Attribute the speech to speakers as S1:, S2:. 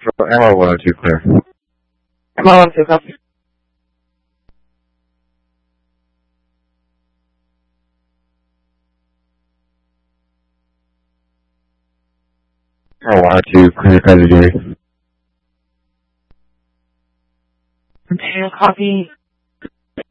S1: So MR102 clear.
S2: MR102 copy.
S1: MR102 clear Kaiser Jerry.
S2: Imperial copy.